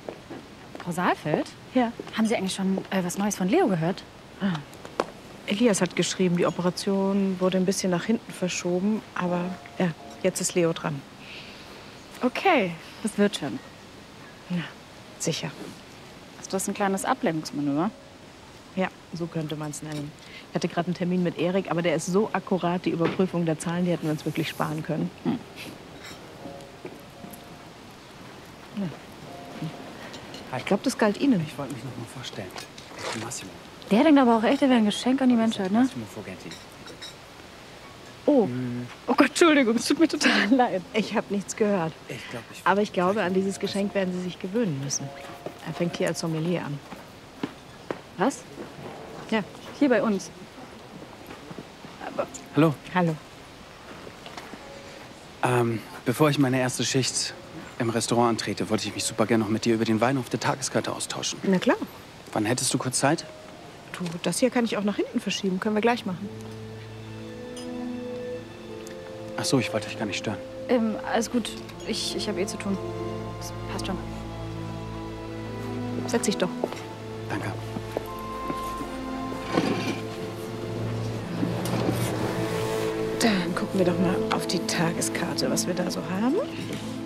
Frau Saalfeld? Ja. Haben Sie eigentlich schon was Neues von Leo gehört? Elias hat geschrieben, die Operation wurde ein bisschen nach hinten verschoben. Aber ja, jetzt ist Leo dran. Okay, das wird schon. Ja, sicher. Also das ist ein kleines Ablenkungsmanöver. Ja, so könnte man es nennen. Ich hatte gerade einen Termin mit Erik, aber der ist so akkurat, die Überprüfung der Zahlen, die hätten wir uns wirklich sparen können. Ja. Ich glaube, das galt Ihnen. Ich wollte mich noch mal vorstellen. Ich bin Massimo. Der denkt aber auch echt, er wäre ein Geschenk an die Menschheit, ne? Massimo Forgetti. Oh. Oh Gott, Entschuldigung, es tut mir total leid. Ich habe nichts gehört. Aber ich glaube, an dieses Geschenk werden Sie sich gewöhnen müssen. Er fängt hier als Sommelier an. Was? Ja. Hier bei uns. Aber Hallo. Hallo. Bevor ich meine erste Schicht im Restaurant antrete, wollte ich mich super gerne noch mit dir über den Wein auf der Tageskarte austauschen. Na klar. Wann hättest du kurz Zeit? Du, das hier kann ich auch nach hinten verschieben. Können wir gleich machen. Ach so, ich wollte euch gar nicht stören. alles gut. Ich habe eh zu tun. Das passt schon. Setz dich doch. Danke. Dann gucken wir doch mal auf die Tageskarte, was wir da so haben.